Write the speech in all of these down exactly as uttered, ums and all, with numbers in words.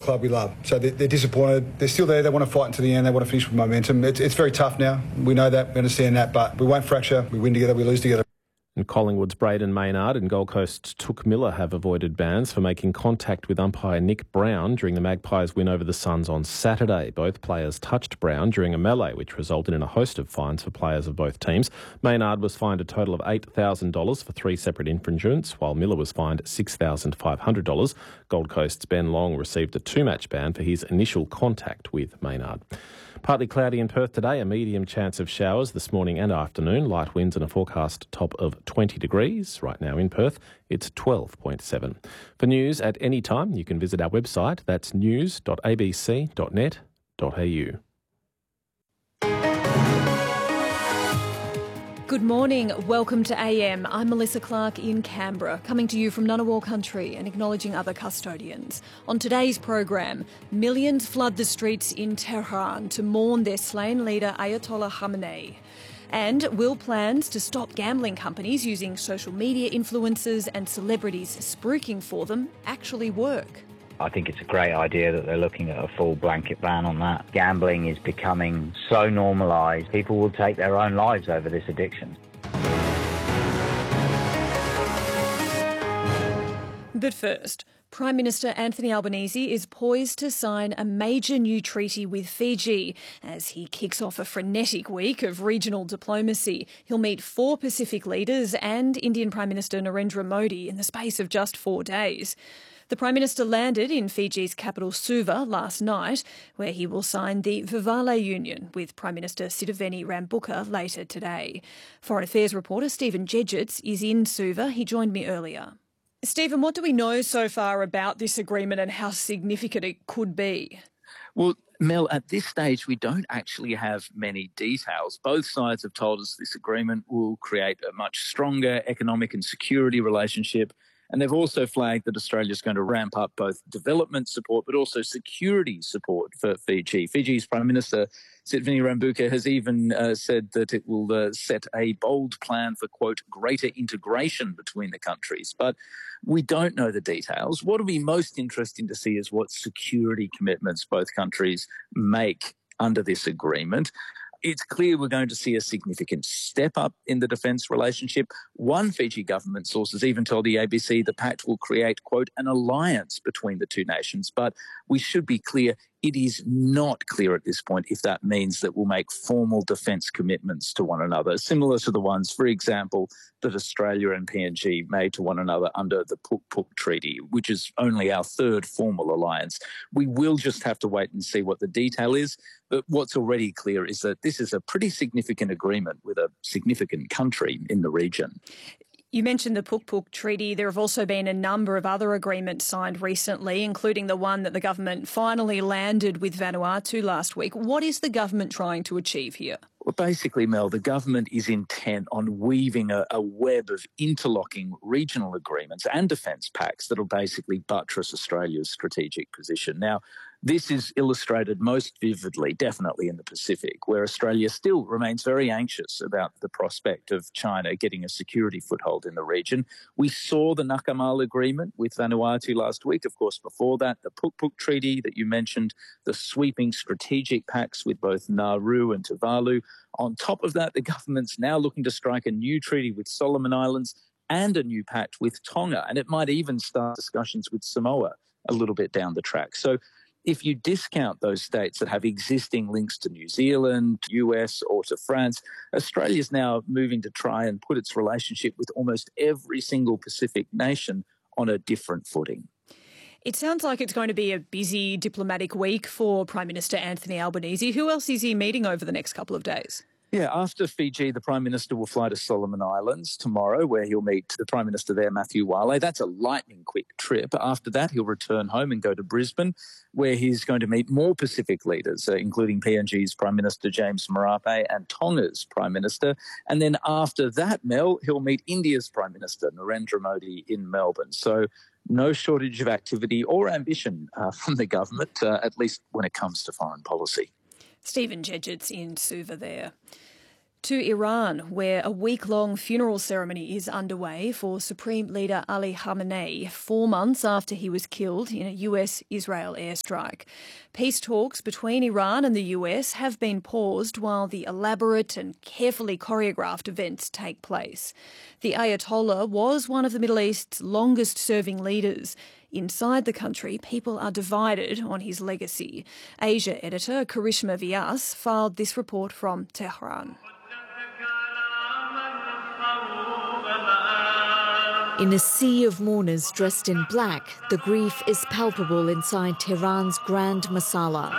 club we love. So they're, they're disappointed. They're still there. They want to fight until the end. They want to finish with momentum. It's, it's very tough now. We know that. We understand that. But we won't fracture. We win together. We lose together. And Collingwood's Braden Maynard and Gold Coast's Touk Miller have avoided bans for making contact with umpire Nick Brown during the Magpies' win over the Suns on Saturday. Both players touched Brown during a melee, which resulted in a host of fines for players of both teams. Maynard was fined a total of eight thousand dollars for three separate infringements, while Miller was fined six thousand five hundred dollars. Gold Coast's Ben Long received a two-match ban for his initial contact with Maynard. Partly cloudy in Perth today, a medium chance of showers this morning and afternoon. Light winds and a forecast top of twenty degrees. Right now in Perth, it's twelve point seven. For news at any time, you can visit our website. That's news dot a b c dot net dot a u. Good morning. Welcome to A M. I'm Melissa Clark in Canberra, coming to you from Ngunnawal country and acknowledging other custodians. On today's program, millions flood the streets in Tehran to mourn their slain leader Ayatollah Khamenei. And will plans to stop gambling companies using social media influencers and celebrities spruiking for them actually work? I think it's a great idea that they're looking at a full blanket ban on that. Gambling is becoming so normalised, people will take their own lives over this addiction. But first, Prime Minister Anthony Albanese is poised to sign a major new treaty with Fiji as he kicks off a frenetic week of regional diplomacy. He'll meet four Pacific leaders and Indian Prime Minister Narendra Modi in the space of just four days. The Prime Minister landed in Fiji's capital Suva last night, where he will sign the Vivale Union with Prime Minister Sitiveni Rambuka later today. Foreign Affairs reporter Stephen Jedgetts is in Suva. He joined me earlier. Stephen, what do we know so far about this agreement and how significant it could be? Well, Mel, at this stage, we don't actually have many details. Both sides have told us this agreement will create a much stronger economic and security relationship. And they've also flagged that Australia is going to ramp up both development support but also security support for Fiji. Fiji's Prime Minister Sitiveni Rambuka has even uh, said that it will uh, set a bold plan for, quote, greater integration between the countries. But we don't know the details. What will be most interesting to see is what security commitments both countries make under this agreement. It's clear we're going to see a significant step up in the defence relationship. One Fiji government sources even told the A B C the pact will create, quote, an alliance between the two nations. But we should be clear, it is not clear at this point if that means that we'll make formal defence commitments to one another, similar to the ones, for example, that Australia and P N G made to one another under the Puk Puk Treaty, which is only our third formal alliance. We will just have to wait and see what the detail is. But what's already clear is that this is a pretty significant agreement with a significant country in the region. You mentioned the Puk Puk Treaty. There have also been a number of other agreements signed recently, including the one that the government finally landed with Vanuatu last week. What is the government trying to achieve here? Well, basically, Mel, the government is intent on weaving a, a web of interlocking regional agreements and defence pacts that will basically buttress Australia's strategic position. Now, this is illustrated most vividly, definitely in the Pacific, where Australia still remains very anxious about the prospect of China getting a security foothold in the region. We saw the Nakamal Agreement with Vanuatu last week. Of course, before that, the Puk Puk Treaty that you mentioned, the sweeping strategic pacts with both Nauru and Tuvalu. On top of that, the government's now looking to strike a new treaty with Solomon Islands and a new pact with Tonga, and it might even start discussions with Samoa a little bit down the track. So if you discount those states that have existing links to New Zealand, U S or to France, Australia is now moving to try and put its relationship with almost every single Pacific nation on a different footing. It sounds like it's going to be a busy diplomatic week for Prime Minister Anthony Albanese. Who else is he meeting over the next couple of days? Yeah, after Fiji, the Prime Minister will fly to Solomon Islands tomorrow, where he'll meet the Prime Minister there, Matthew Wale. That's a lightning-quick trip. After that, he'll return home and go to Brisbane, where he's going to meet more Pacific leaders, uh, including P N G's Prime Minister James Marape and Tonga's Prime Minister. And then after that, Mel, he'll meet India's Prime Minister, Narendra Modi, in Melbourne. So no shortage of activity or ambition uh, from the government, uh, at least when it comes to foreign policy. Stephen Jedgetts in Suva there. To Iran, where a week-long funeral ceremony is underway for Supreme Leader Ali Khamenei, four months after he was killed in a U S-Israel airstrike. Peace talks between Iran and the U S have been paused while the elaborate and carefully choreographed events take place. The Ayatollah was one of the Middle East's longest-serving leaders. Inside the country, people are divided on his legacy. Asia editor Karishma Vyas filed this report from Tehran. In a sea of mourners dressed in black, the grief is palpable inside Tehran's Grand Masala.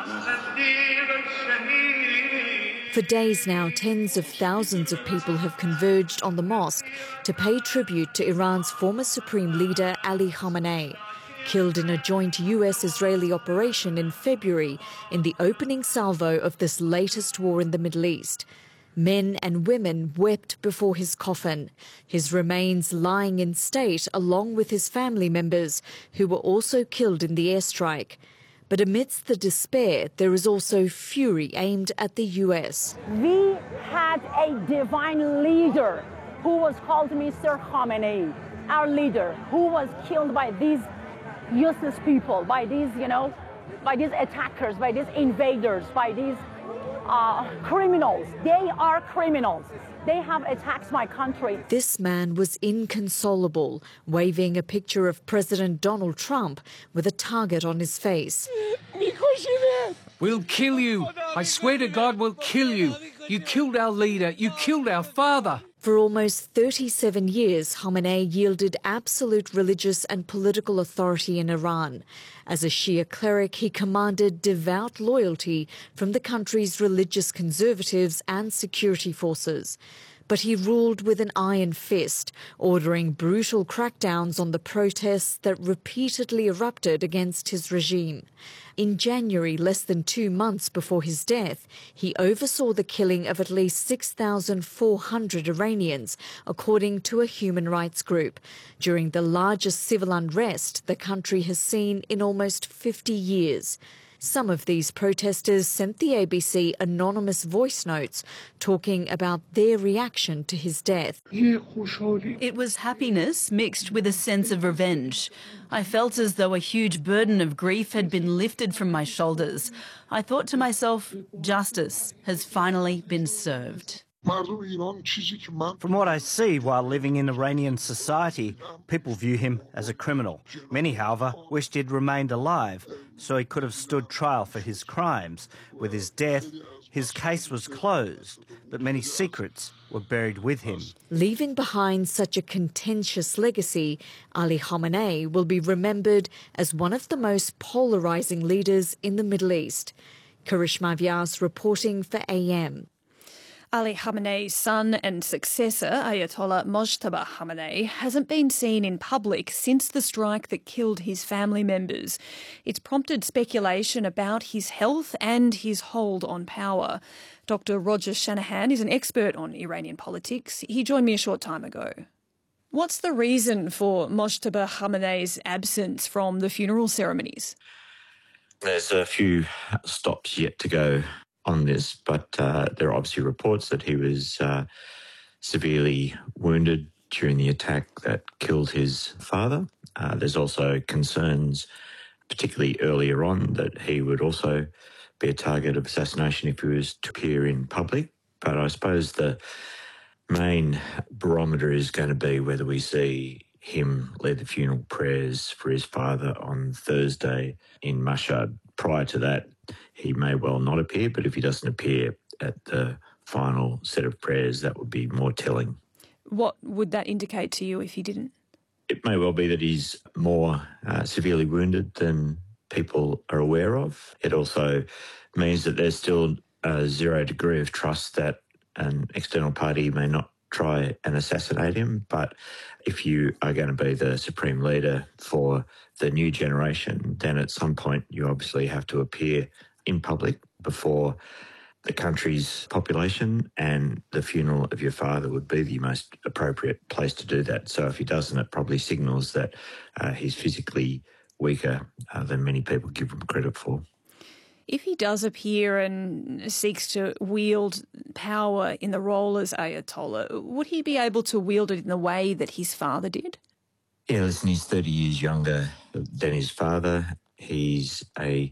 For days now, tens of thousands of people have converged on the mosque to pay tribute to Iran's former supreme leader, Ali Khamenei, killed in a joint U S-Israeli operation in February in the opening salvo of this latest war in the Middle East. Men and women wept before his coffin, his remains lying in state along with his family members who were also killed in the airstrike. But amidst the despair, there is also fury aimed at the U S. We had a divine leader who was called Mister Khamenei, our leader, who was killed by these useless people, by these, you know, by these attackers, by these invaders, by these Uh, criminals. They are criminals. They have attacked my country. This man was inconsolable, waving a picture of President Donald Trump with a target on his face. We'll kill you. I swear to God, we'll kill you. You killed our leader. You killed our father. For almost thirty-seven years, Khamenei yielded absolute religious and political authority in Iran. As a Shia cleric, he commanded devout loyalty from the country's religious conservatives and security forces. But he ruled with an iron fist, ordering brutal crackdowns on the protests that repeatedly erupted against his regime. In January, less than two months before his death, he oversaw the killing of at least six thousand four hundred Iranians, according to a human rights group, during the largest civil unrest the country has seen in almost fifty years. Some of these protesters sent the A B C anonymous voice notes talking about their reaction to his death. It was happiness mixed with a sense of revenge. I felt as though a huge burden of grief had been lifted from my shoulders. I thought to myself, justice has finally been served. From what I see while living in Iranian society, people view him as a criminal. Many, however, wished he'd remained alive, so he could have stood trial for his crimes. With his death, his case was closed, but many secrets were buried with him. Leaving behind such a contentious legacy, Ali Khamenei will be remembered as one of the most polarising leaders in the Middle East. Karishma Vyas reporting for A M. Ali Khamenei's son and successor, Ayatollah Mojtaba Khamenei, hasn't been seen in public since the strike that killed his family members. It's prompted speculation about his health and his hold on power. Doctor Roger Shanahan is an expert on Iranian politics. He joined me a short time ago. What's the reason for Mojtaba Khamenei's absence from the funeral ceremonies? There's a few stops yet to go on this, but uh, there are obviously reports that he was uh, severely wounded during the attack that killed his father. Uh, there's also concerns, particularly earlier on, that he would also be a target of assassination if he was to appear in public. But I suppose the main barometer is going to be whether we see him lead the funeral prayers for his father on Thursday in Mashhad. Prior to that, he may well not appear, but if he doesn't appear at the final set of prayers, that would be more telling. What would that indicate to you if he didn't? It may well be that he's more uh, severely wounded than people are aware of. It also means that there's still a zero degree of trust that an external party may not try and assassinate him. But if you are going to be the supreme leader for the new generation, then at some point you obviously have to appear in public before the country's population, and the funeral of your father would be the most appropriate place to do that. So if he doesn't, it probably signals that uh, he's physically weaker uh, than many people give him credit for. If he does appear and seeks to wield power in the role as Ayatollah, would he be able to wield it in the way that his father did? Yeah, listen, he's thirty years younger than his father. He's a